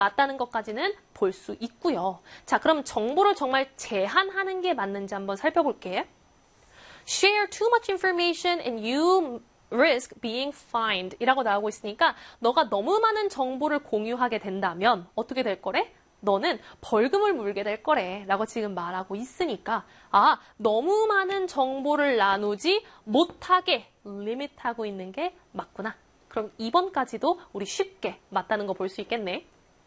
맞다는 것까지는 볼 수 있고요. 자, 그럼 정보를 정말 제한하는 게 맞는지 한번 살펴볼게요. Share too much information and you risk being fined 이라고 나오고 있으니까 너가 너무 많은 정보를 공유하게 된다면 어떻게 될 거래? 너는 벌금을 물게 될 거래 라고 지금 말하고 있으니까 너무 많은 정보를 나누지 못하게 리밋하고 있는 게 맞구나. 그럼 2번까지도 우리 쉽게 맞다는 거 볼 수 있겠네.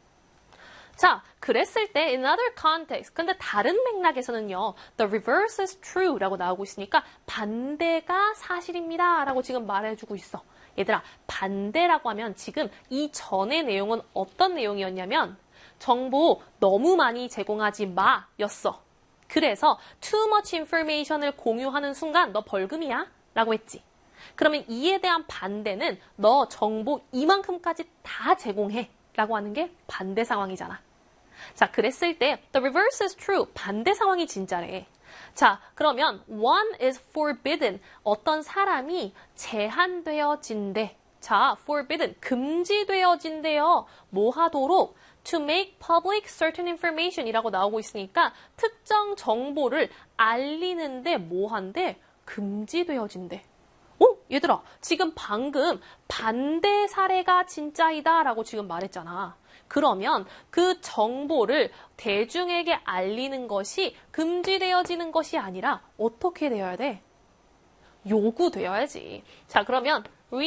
자, 그랬을 때 in other context, 근데 다른 맥락에서는요. The reverse is true 라고 나오고 있으니까 반대가 사실입니다 라고 지금 말해주고 있어. 얘들아, 반대라고 하면 지금 이 전의 내용은 어떤 내용이었냐면 정보 너무 많이 제공하지 마 였어. 그래서 too much information을 공유하는 순간 너 벌금이야 라고 했지. 그러면 이에 대한 반대는 너 정보 이만큼까지 다 제공해 라고 하는 게 반대 상황이잖아. 자, 그랬을 때 the reverse is true. 반대 상황이 진짜래. 자, 그러면 one is forbidden. 어떤 사람이 제한되어진대. 자, forbidden. 금지되어진대요. 뭐 하도록? To make public certain information 이라고 나오고 있으니까 특정 정보를 알리는데 뭐 한대? 금지되어진대. 얘들아, 지금 방금 반대 사례가 진짜이다 라고 지금 말했잖아. 그러면 그 정보를 대중에게 알리는 것이 금지되어지는 것이 아니라 어떻게 되어야 돼? 요구되어야지. 자, 그러면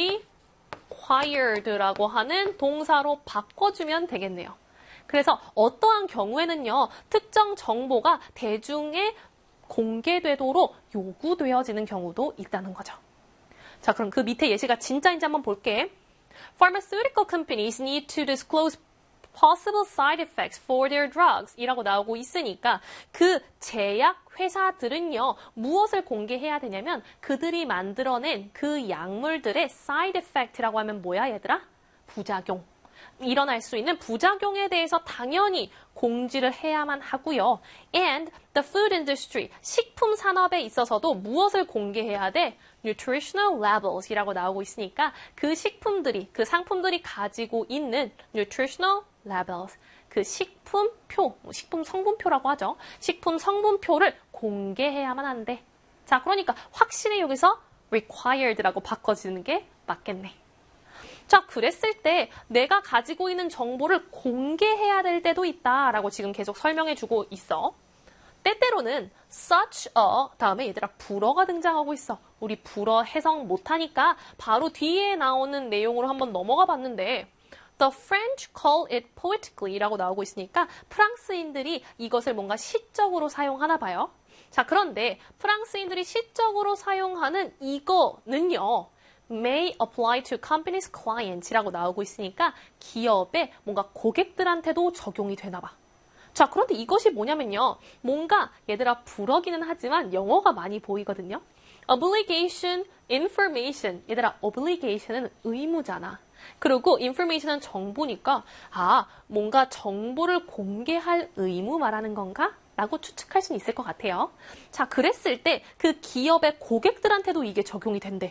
required라고 하는 동사로 바꿔주면 되겠네요. 그래서 어떠한 경우에는요, 특정 정보가 대중에 공개되도록 요구되어지는 경우도 있다는 거죠. 자, 그럼 그 밑에 예시가 진짜인지 한번 볼게. Pharmaceutical companies need to disclose possible side effects for their drugs 이라고 나오고 있으니까 그 제약 회사들은요, 무엇을 공개해야 되냐면 그들이 만들어낸 그 약물들의 side effect라고 하면 뭐야, 얘들아? 부작용. 일어날 수 있는 부작용에 대해서 당연히 공지를 해야만 하고요. And the food industry, 식품 산업에 있어서도 무엇을 공개해야 돼? Nutritional labels 이라고 나오고 있으니까 그 식품들이, 그 상품들이 가지고 있는 nutritional labels, 그 식품표, 식품 성분표라고 하죠. 식품 성분표를 공개해야만 한대. 자, 그러니까 확실히 여기서 required라고 바꿔지는 게 맞겠네. 자, 그랬을 때 내가 가지고 있는 정보를 공개해야 될 때도 있다라고 지금 계속 설명해주고 있어. 때때로는 such a 다음에 얘들아 불어가 등장하고 있어. 우리 불어 해석 못하니까 바로 뒤에 나오는 내용으로 한번 넘어가 봤는데 The French call it poetically 라고 나오고 있으니까 프랑스인들이 이것을 뭔가 시적으로 사용하나 봐요. 자, 그런데 프랑스인들이 시적으로 사용하는 이거는요. may apply to company's clients이라고 나오고 있으니까 기업의 뭔가 고객들한테도 적용이 되나 봐. 자, 그런데 이것이 뭐냐면요. 뭔가 얘들아 불어기는 하지만 영어가 많이 보이거든요. obligation, information. 얘들아 obligation은 의무잖아. 그리고 information은 정보니까 뭔가 정보를 공개할 의무 말하는 건가? 라고 추측할 수는 있을 것 같아요. 자, 그랬을 때 그 기업의 고객들한테도 이게 적용이 된대.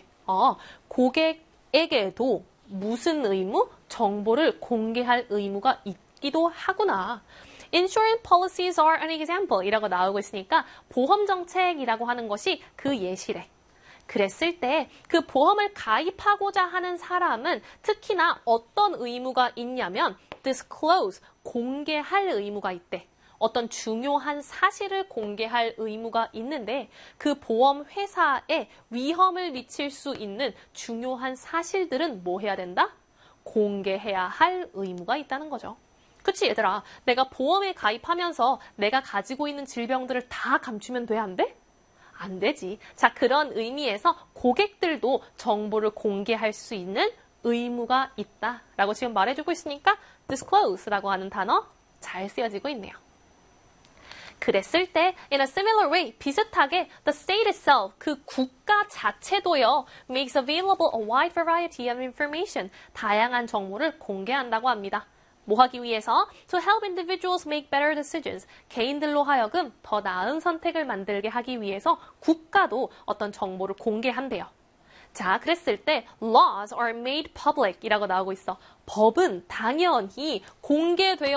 고객에게도 무슨 의무? 정보를 공개할 의무가 있기도 하구나. Insurance policies are an example 이라고 나오고 있으니까 보험정책이라고 하는 것이 그 예시래. 그랬을 때 그 보험을 가입하고자 하는 사람은 특히나 어떤 의무가 있냐면 disclose, 공개할 의무가 있대. 어떤 중요한 사실을 공개할 의무가 있는데 그 보험 회사에 위험을 미칠 수 있는 중요한 사실들은 뭐 해야 된다? 공개해야 할 의무가 있다는 거죠. 그치 얘들아, 내가 보험에 가입하면서 내가 가지고 있는 질병들을 다 감추면 돼, 안 돼? 안 되지. 자, 그런 의미에서 고객들도 정보를 공개할 수 있는 의무가 있다라고 지금 말해주고 있으니까 disclose라고 하는 단어 잘 쓰여지고 있네요. 그랬을 때 in a similar way, 비슷하게 the state itself, 그 국가 자체도요 makes available a wide variety of information, 다양한 정보를 공개한다고 합니다. 뭐 하기 위해서? To help individuals make better decisions, 개인들로 하여금 더 나은 선택을 만들게 하기 위해서 국가도 어떤 정보를 공개한대요. 자, 그랬을 때 laws are made public 이라고 나오고 있어. 법은 당연히 공개되어